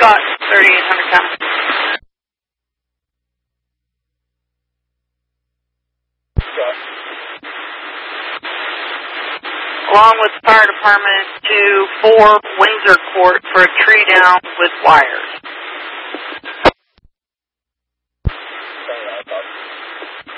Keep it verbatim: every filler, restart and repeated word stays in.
Scott, thirty-eight hundred coming. Scott. Along with the fire department to four Windsor Court for a tree down with wires.